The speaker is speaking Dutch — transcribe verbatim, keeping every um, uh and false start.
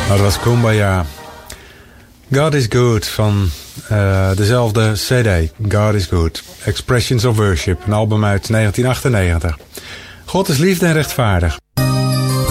Dat was Kumbaya. God is Good van uh, dezelfde cd. God is Good. Expressions of Worship. Een album uit negentien achtennegentig. God is liefde en rechtvaardig.